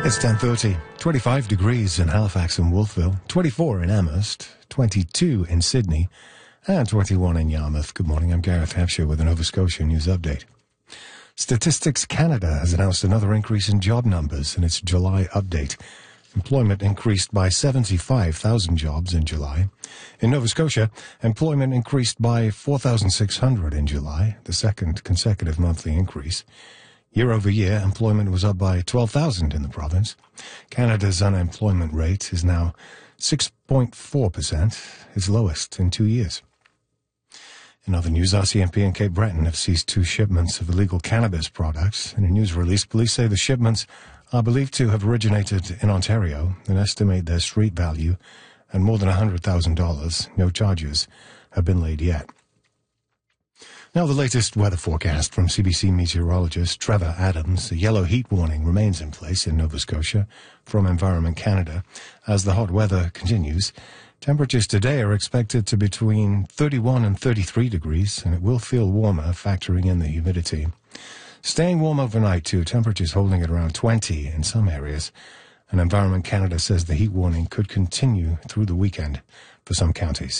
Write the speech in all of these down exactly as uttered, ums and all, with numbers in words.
It's ten thirty, twenty-five degrees in Halifax and Wolfville, twenty-four in Amherst, twenty-two in Sydney, and twenty-one in Yarmouth. Good morning, I'm Gareth Hampshire with a Nova Scotia News Update. Statistics Canada has announced another increase in job numbers in its July update. Employment increased by seventy-five thousand jobs in July. In Nova Scotia, employment increased by four thousand six hundred in July, the second consecutive monthly increase. Year over year, employment was up by twelve thousand in the province. Canada's unemployment rate is now six point four percent, its lowest in two years. In other news, R C M P and Cape Breton have seized two shipments of illegal cannabis products. In a news release, police say the shipments are believed to have originated in Ontario and estimate their street value at more than one hundred thousand dollars. No charges have been laid yet. Now the latest weather forecast from C B C meteorologist Trevor Adams. A yellow heat warning remains in place in Nova Scotia from Environment Canada as the hot weather continues. Temperatures today are expected to be between thirty-one and thirty-three degrees, and it will feel warmer, factoring in the humidity. Staying warm overnight, too, temperatures holding at around twenty in some areas. And Environment Canada says the heat warning could continue through the weekend for some counties.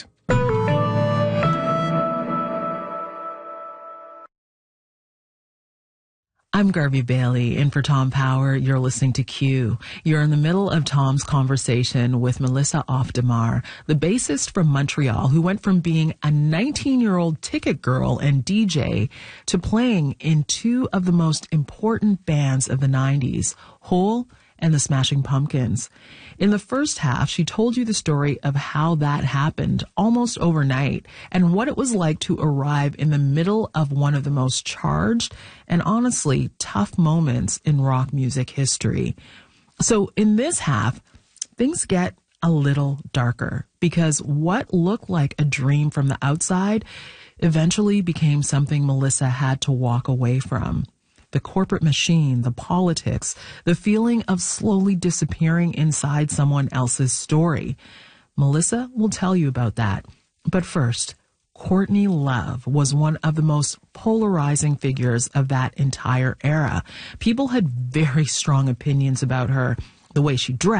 I'm Garvey Bailey, in for Tom Power. You're listening to Q. You're in the middle of Tom's conversation with Melissa Ofdemar, the bassist from Montreal, who went from being a nineteen-year-old ticket girl and D J to playing in two of the most important bands of the nineties, Hole and the Smashing Pumpkins. In the first half, she told you the story of how that happened almost overnight and what it was like to arrive in the middle of one of the most charged and honestly tough moments in rock music history. So in this half, things get a little darker because what looked like a dream from the outside eventually became something Melissa had to walk away from. The corporate machine, the politics, the feeling of slowly disappearing inside someone else's story. Melissa will tell you about that. But first, Courtney Love was one of the most polarizing figures of that entire era. People had very strong opinions about her, the way she dressed,